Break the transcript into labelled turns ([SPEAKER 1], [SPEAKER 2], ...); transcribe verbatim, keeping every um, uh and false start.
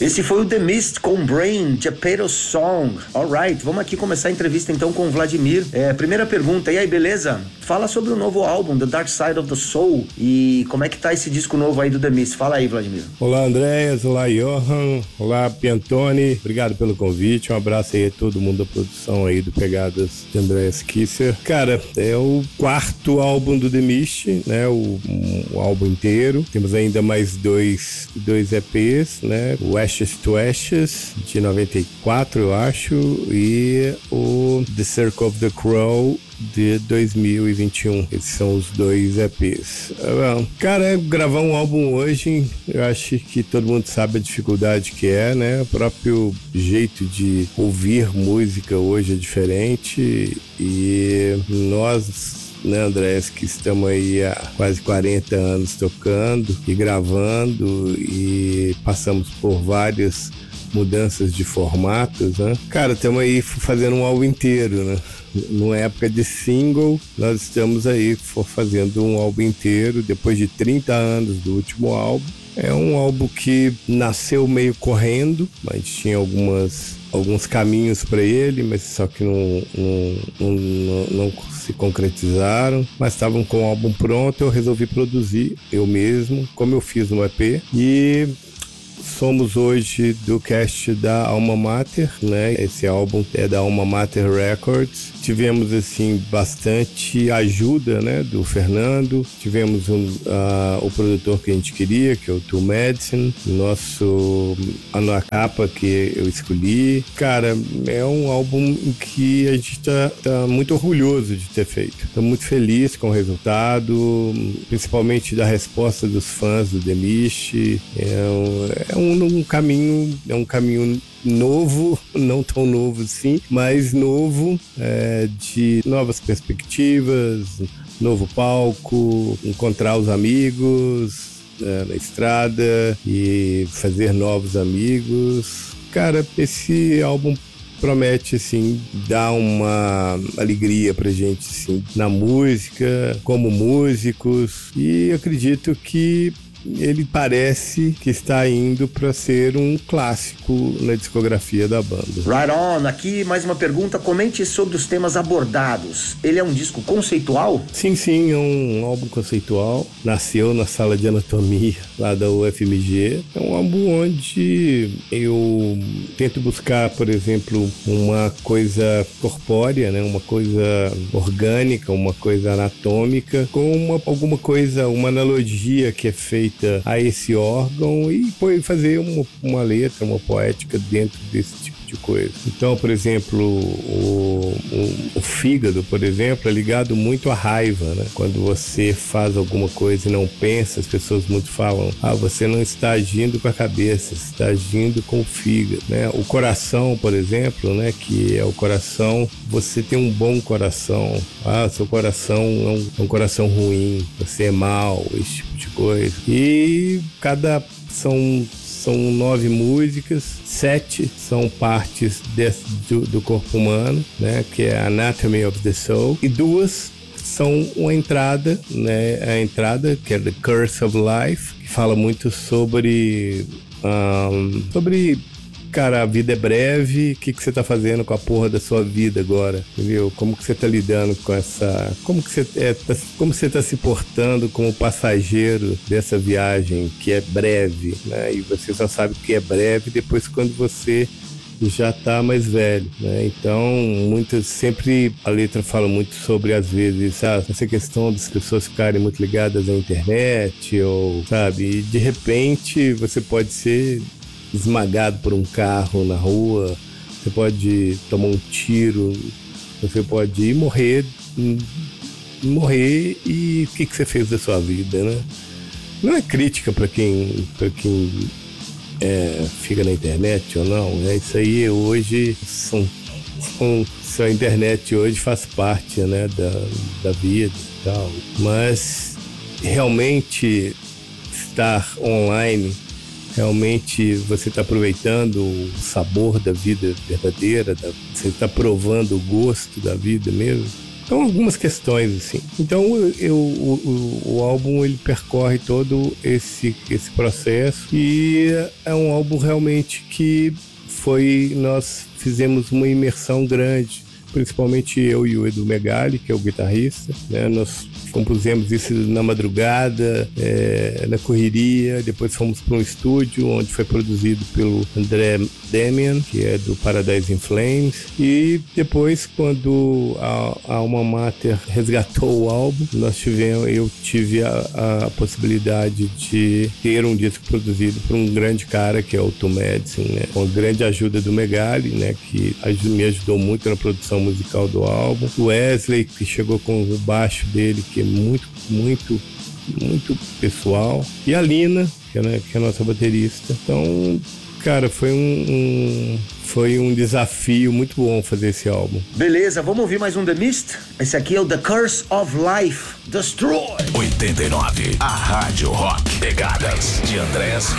[SPEAKER 1] Esse foi o The Mist com Brain, Geppetto Song. Alright, vamos aqui começar a entrevista então com o Vladimir. É, primeira pergunta, e aí, beleza? Fala sobre o novo álbum, The Dark Side of the Soul, e como é que tá esse disco novo aí do The Mist. Fala aí, Vladimir.
[SPEAKER 2] Olá, Andréas, olá, Johan, olá, Piantoni, obrigado pelo convite, um abraço aí a todo mundo da produção aí do Pegadas de Andréas Kisser. Cara, é o quarto álbum do The Mist, né, o, o álbum inteiro. Temos ainda mais dois, dois E Ps, né, o Ashes to Ashes, de noventa e quatro, eu acho, e o The Circle of the Crow, de dois mil e vinte e um. Esses são os dois E Ps. Bom, cara, gravar um álbum hoje, eu acho que todo mundo sabe a dificuldade que é, né? O próprio jeito de ouvir música hoje é diferente e nós, né, Andrés, que estamos aí há quase quarenta anos tocando e gravando e passamos por várias mudanças de formatos, né? Cara, estamos aí fazendo um álbum inteiro, né? Numa época de single, nós estamos aí fazendo um álbum inteiro, depois de trinta anos do último álbum. É um álbum que nasceu meio correndo, mas tinha algumas, alguns caminhos para ele, mas só que não, não, não, não, não se concretizaram. Mas estavam com o álbum pronto, eu resolvi produzir eu mesmo, como eu fiz no E P. E somos hoje do cast da Alma Mater, né? Esse álbum é da Alma Mater Records. Tivemos, assim, bastante ajuda, né, do Fernando. Tivemos um, uh, o produtor que a gente queria, que é o Two Medicine. Nosso, a capa que eu escolhi. Cara, é um álbum que a gente tá, tá muito orgulhoso de ter feito. Tô muito feliz com o resultado, principalmente da resposta dos fãs do The Mist. É um, é um, um caminho, é um caminho novo, não tão novo assim, mas novo, é, de novas perspectivas, novo palco, encontrar os amigos, é, na estrada e fazer novos amigos. Cara, esse álbum promete, assim, dar uma alegria pra gente, assim, na música, como músicos, e acredito que ele parece que está indo para ser um clássico na discografia da banda.
[SPEAKER 1] Right on. Aqui mais uma pergunta. Comente sobre os temas abordados. Ele é um disco conceitual?
[SPEAKER 2] Sim, sim, é um álbum conceitual. Nasceu na sala de anatomia lá da U F M G. É um álbum onde eu tento buscar, por exemplo, uma coisa corpórea, né? Uma coisa orgânica, uma coisa anatômica, com uma, alguma coisa, uma analogia que é feita a esse órgão e fazer uma, uma letra, uma poética dentro desse tipo de coisa. Então, por exemplo, o, o, o fígado, por exemplo, é ligado muito à raiva, né? Quando você faz alguma coisa e não pensa, as pessoas muito falam, ah, você não está agindo com a cabeça, você está agindo com o fígado, né? O coração, por exemplo, né? Que é o coração, você tem um bom coração, ah, seu coração é um, é um coração ruim, você é mau, esse tipo de coisa. E cada são são nove músicas, sete são partes desse, do, do corpo humano, né, que é Anatomy of the Soul, e duas são uma entrada, né, a entrada que é The Curse of Life, que fala muito sobre um, sobre cara, a vida é breve, o que, que você tá fazendo com a porra da sua vida agora, entendeu? Como que você tá lidando com essa... Como que você, é, tá, como você tá se portando como passageiro dessa viagem que é breve, né? E você só sabe que é breve depois quando você já tá mais velho, né? Então, muitas, sempre a letra fala muito sobre, às vezes, sabe, essa questão das pessoas ficarem muito ligadas à internet, ou, sabe, e de repente você pode ser esmagado por um carro na rua, você pode tomar um tiro, você pode ir morrer, morrer e o que, que você fez da sua vida, né? Não é crítica para quem, pra quem é, fica na internet ou não, né? Isso aí hoje são, são, a internet hoje faz parte, né, da, da vida e tal, mas realmente estar online, realmente você está aproveitando o sabor da vida verdadeira, da, você está provando o gosto da vida mesmo. Então, algumas questões, assim. Então, eu, eu, o, o, o álbum, ele percorre todo esse, esse processo e é um álbum realmente que foi... Nós fizemos uma imersão grande, principalmente eu e o Edu Megali, que é o guitarrista, né? Nós compusemos isso na madrugada, é, na correria, depois fomos para um estúdio onde foi produzido pelo André Damian, que é do Paradise in Flames, e depois, quando a, a Alma Mater resgatou o álbum, nós tivemos, eu tive a, a possibilidade de ter um disco produzido por um grande cara, que é o Tom Madison, né? Com a grande ajuda do Megali, né? Que me ajudou muito na produção musical do álbum. O Wesley, que chegou com o baixo dele, que é muito, muito, muito pessoal. E a Lina, que é, né, que é a nossa baterista. Então, cara, foi um, um, foi um desafio muito bom fazer esse álbum.
[SPEAKER 1] Beleza, vamos ouvir mais um The Mist? Esse aqui é o The Curse of Life, Destroy.
[SPEAKER 3] oitenta e nove, a Rádio Rock. Pegadas de Andrés